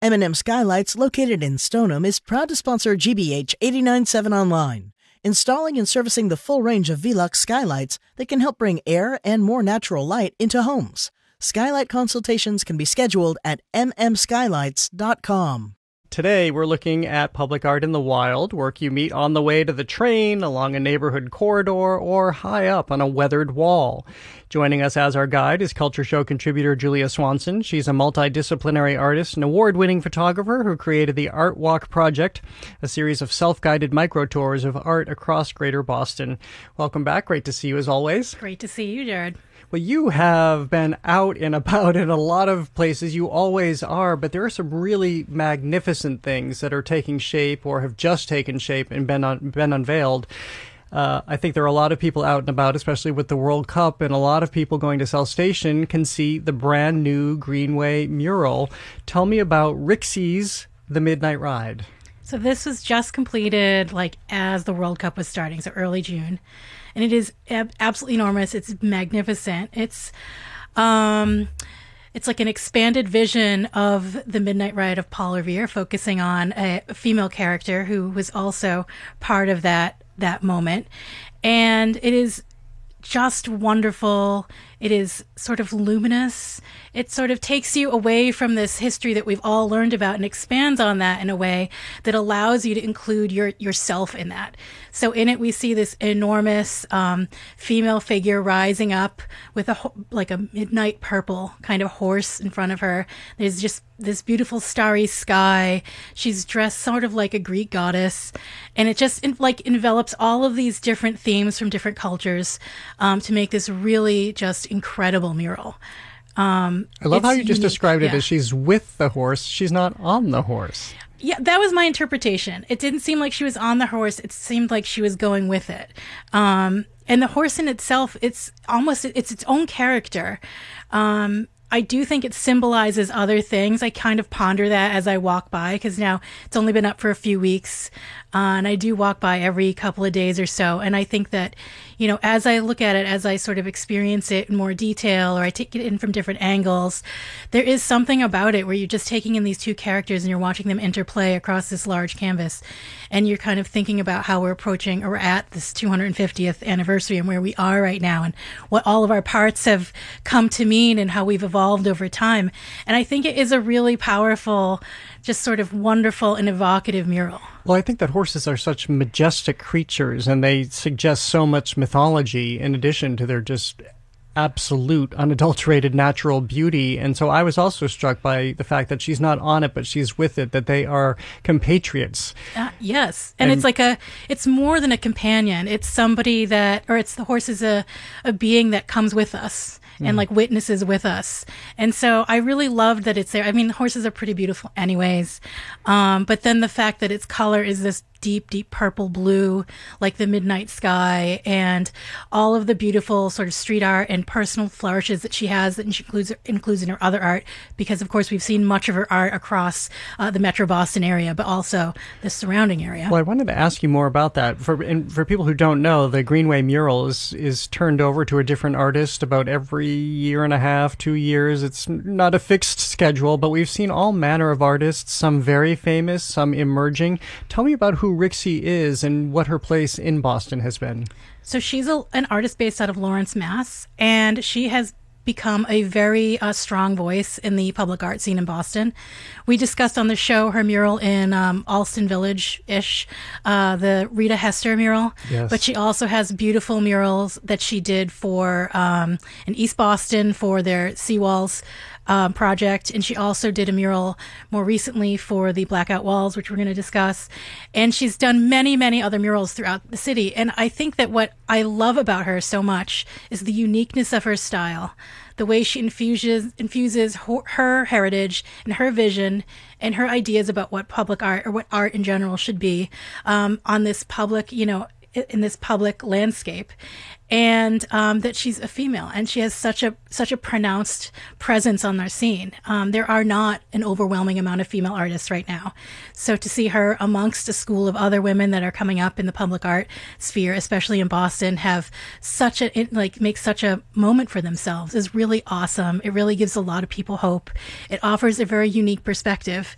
M&M Skylights, located in Stoneham, is proud to sponsor GBH 89.7 Online, installing and servicing the full range of Velux skylights that can help bring air and more natural light into homes. Skylight consultations can be scheduled at mmskylights.com. Today, we're looking at public art in the wild, work you meet on the way to the train, along a neighborhood corridor, or high up on a weathered wall. Joining us as our guide is Culture Show contributor Julia Swanson. She's a multidisciplinary artist and award-winning photographer who created the Art Walk Project, a series of self-guided micro-tours of art across Greater Boston. Welcome back. Great to see you as always. Great to see you, Jared. Well, you have been out and about in a lot of places. You always are, but there are some really magnificent things that are taking shape or have just taken shape and been unveiled. I think there are a lot of people out and about, especially with the World Cup, and a lot of people going to South Station can see the brand new Greenway mural. Tell me about Rixey's The Midnight Ride. So this was just completed as the World Cup was starting, so early June. And it is absolutely enormous. It's magnificent. It's like an expanded vision of the Midnight Ride of Paul Revere, focusing on a female character who was also part of that moment. And it is just wonderful. It is sort of luminous. It sort of takes you away from this history that we've all learned about and expands on that in a way that allows you to include yourself in that. So in it, we see this enormous female figure rising up with a midnight purple kind of horse in front of her. There's just this beautiful starry sky. She's dressed sort of like a Greek goddess, and it just envelops all of these different themes from different cultures to make this really just incredible mural. I love how you just described it yeah. as she's with the horse. She's not on the horse. Yeah, that was my interpretation. It didn't seem like she was on the horse. It seemed like she was going with it. And the horse in itself, it's its own character. I do think it symbolizes other things. I kind of ponder that as I walk by, because now it's only been up for a few weeks. And I do walk by every couple of days or so. And I think that, as I look at it, as I sort of experience it in more detail, or I take it in from different angles, there is something about it where you're just taking in these two characters and you're watching them interplay across this large canvas. And you're kind of thinking about how we're approaching, or at this 250th anniversary, and where we are right now, and what all of our parts have come to mean, and how we've evolved over time. And I think it is a really powerful, just sort of wonderful and evocative mural. Well, I think that horses are such majestic creatures, and they suggest so much mythology in addition to their just absolute, unadulterated natural beauty. And so I was also struck by the fact that she's not on it, but she's with it, that they are compatriots. Yes. And it's more than a companion. It's somebody the horse is a being that comes with us and witnesses with us. And so I really loved that it's there. I mean, horses are pretty beautiful anyways. But then the fact that its color is this deep, deep purple blue, like the midnight sky, and all of the beautiful sort of street art and personal flourishes that she has, that she includes in her other art, because of course we've seen much of her art across the Metro Boston area, but also the surrounding area. Well, I wanted to ask you more about that. For people who don't know, the Greenway mural is turned over to a different artist about every year and a half, 2 years. It's not a fixed schedule, but we've seen all manner of artists, some very famous, some emerging. Tell me about who Rixey is and what her place in Boston has been. So she's an artist based out of Lawrence, Mass., and she has become a very strong voice in the public art scene in Boston. We discussed on the show her mural in Alston Village-ish, the Rita Hester mural. Yes. But she also has beautiful murals that she did for in East Boston for their Seawalls project, and she also did a mural more recently for the Blackout Walls, which we're going to discuss. And she's done many, many other murals throughout the city. And I think that what I love about her so much is the uniqueness of her style, the way she infuses her heritage and her vision and her ideas about what public art, or what art in general should be, on this public, in this public landscape. And that she's a female, and she has such a pronounced presence on our scene. There are not an overwhelming amount of female artists right now. So to see her amongst a school of other women that are coming up in the public art sphere, especially in Boston, have make such a moment for themselves is really awesome. It really gives a lot of people hope. It offers a very unique perspective